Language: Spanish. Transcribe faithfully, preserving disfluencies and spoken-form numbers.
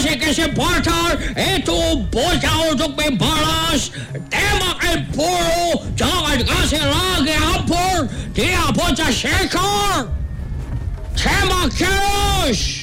Así que se importa, esto voy a otro que balas, tema el puro, ya el gas el agua ampor, tía pocha secar, tema que